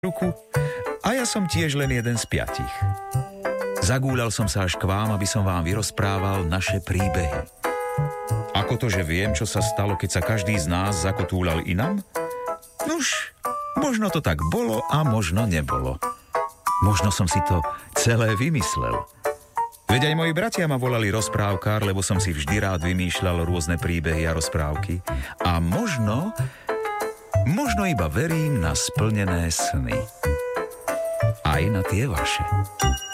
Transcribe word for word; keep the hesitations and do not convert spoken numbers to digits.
ruku a ja som tiež len jeden z piatich. Zagúľal som sa až k vám, aby som vám vyrozprával naše príbehy. Ako to, že viem, čo sa stalo, keď sa každý z nás zakotúľal inam? Nuž, možno to tak bolo a možno nebolo. Možno som si to celé vymyslel. Veď aj moji bratia ma volali rozprávkár, lebo som si vždy rád vymýšľal rôzne príbehy a rozprávky. A možno... Možno iba verím na splnené sny. Aj na tie vaše.